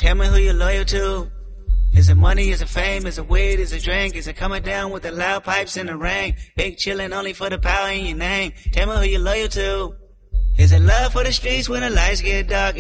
Tell me who you're loyal to. Is it money, is it fame, is it weed, is it drink, is it coming down with the loud pipes in the rain? Big chillin' only for the power in your name. Tell me who you're loyal to. Is it love for the streets when the lights get dark?